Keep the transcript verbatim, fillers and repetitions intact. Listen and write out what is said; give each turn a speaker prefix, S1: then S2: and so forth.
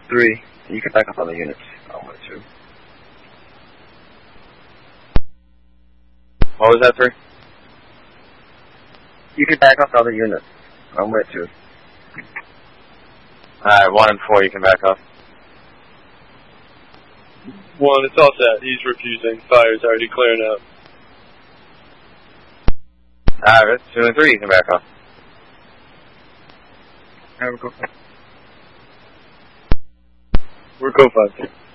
S1: Three, you can back up on the units. On with two.
S2: What was that, three?
S1: You can back up on the units. I'm with two.
S2: Alright, one and four, you can back up.
S3: One, it's all set. He's refusing. Fire's already clearing out.
S2: Alright, two and three, you can back up.
S1: Alright, we'll go.
S3: We're go five.